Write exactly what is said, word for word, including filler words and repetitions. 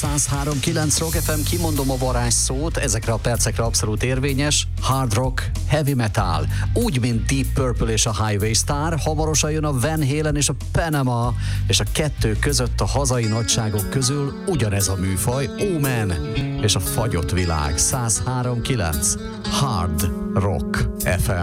száz három kilenc Rock ef em, kimondom a varázsszót, ezekre a percekre abszolút érvényes. Hard rock, heavy metal. Úgy, mint Deep Purple és a Highway Star, hamarosan jön a Van Halen és a Panama, és a kettő között a hazai nagyságok közül ugyanez a műfaj, Omen és a fagyott világ. száz három kilenc Hard Rock ef em.